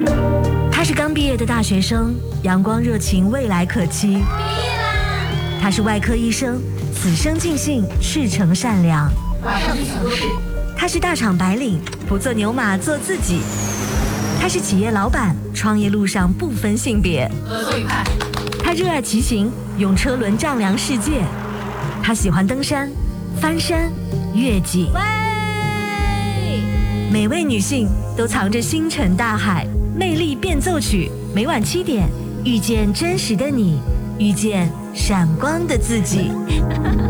他是刚毕业的大学生，阳光热情，未来可期。毕业啦！他是外科医生，此生尽兴，赤诚善良。 晚上去抢救室。 他是大厂白领，不做牛马，做自己。他是企业老板，创业路上不分性别。 合作愉快。 他热爱骑行，用车轮丈量世界。他喜欢登山、翻山、越岭。每位女性都藏着星辰大海，魅力变奏曲。每晚7点，遇见真实的你，遇见闪光的自己。